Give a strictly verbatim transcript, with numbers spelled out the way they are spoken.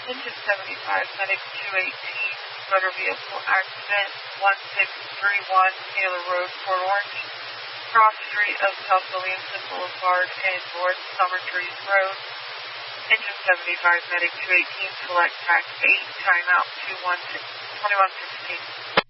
Engine seventy-five, medic two eighteen, motor vehicle accident, one six three one Taylor Road, Port Orange, cross street of South Williamson Boulevard and North Summer Trees Road. Engine seventy-five, medic two eighteen, select tax eight, timeout two one six, twenty-one sixteen.